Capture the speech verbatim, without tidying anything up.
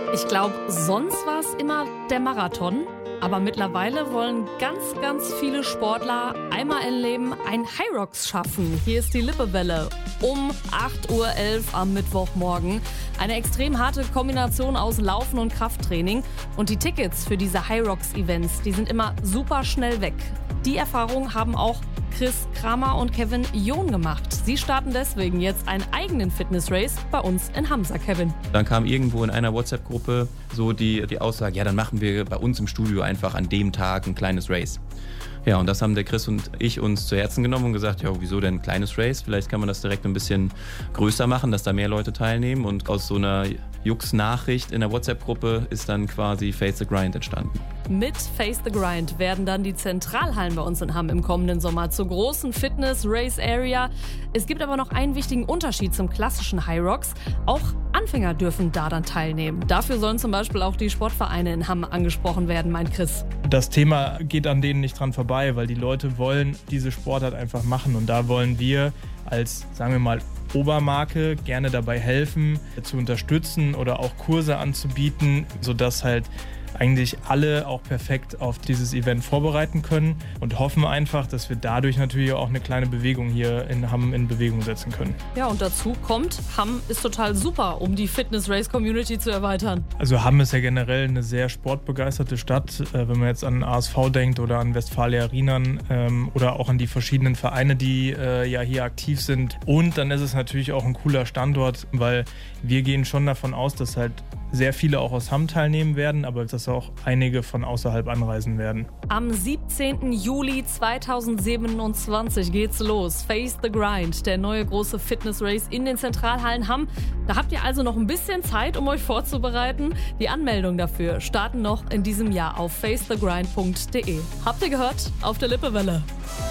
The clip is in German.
Ich glaube, sonst war es immer der Marathon. Aber mittlerweile wollen ganz, ganz viele Sportler einmal im Leben ein Hyrox schaffen. Hier ist die Lippewelle um acht Uhr elf am Mittwochmorgen. Eine extrem harte Kombination aus Laufen und Krafttraining. Und die Tickets für diese Hyrox-Events, die sind immer super schnell weg. Die Erfahrung haben auch Chris Kramer und Kevin John gemacht. Sie starten deswegen jetzt einen eigenen Fitness-Race bei uns in Hamsa, Kevin. Dann kam irgendwo in einer WhatsApp-Gruppe so die, die Aussage, ja, dann machen wir bei uns im Studio einfach an dem Tag ein kleines Race. Ja, und das haben der Chris und ich uns zu Herzen genommen und gesagt, ja, wieso denn ein kleines Race? Vielleicht kann man das direkt ein bisschen größer machen, dass da mehr Leute teilnehmen. Und aus so einer Jux-Nachricht in der WhatsApp-Gruppe ist dann quasi Face the Grind entstanden. Mit Face the Grind werden dann die Zentralhallen bei uns in Hamm im kommenden Sommer zur großen Fitness-Race-Area. Es gibt aber noch einen wichtigen Unterschied zum klassischen Hyrox. Auch Anfänger dürfen da dann teilnehmen. Dafür sollen zum Beispiel auch die Sportvereine in Hamm angesprochen werden, meint Chris. Das Thema geht an denen nicht dran vorbei, weil die Leute wollen diese Sportart einfach machen. Und da wollen wir als, sagen wir mal, Obermarke gerne dabei helfen, zu unterstützen oder auch Kurse anzubieten, sodass halt eigentlich alle auch perfekt auf dieses Event vorbereiten können und hoffen einfach, dass wir dadurch natürlich auch eine kleine Bewegung hier in Hamm in Bewegung setzen können. Ja, und dazu kommt, Hamm ist total super, um die Fitness-Race-Community zu erweitern. Also Hamm ist ja generell eine sehr sportbegeisterte Stadt. Wenn man jetzt an A S V denkt oder an Westfalia Rheinland ähm, oder auch an die verschiedenen Vereine, die äh, ja hier aktiv sind. Und dann ist es natürlich auch ein cooler Standort, weil wir gehen schon davon aus, dass halt sehr viele auch aus Hamm teilnehmen werden, aber dass auch einige von außerhalb anreisen werden. Am siebzehnten Juli zweitausendsiebenundzwanzig geht's los. Face the Grind, der neue große Fitness-Race in den Zentralhallen Hamm. Da habt ihr also noch ein bisschen Zeit, um euch vorzubereiten. Die Anmeldungen dafür starten noch in diesem Jahr auf face the grind punkt de. Habt ihr gehört? Auf der Lippewelle.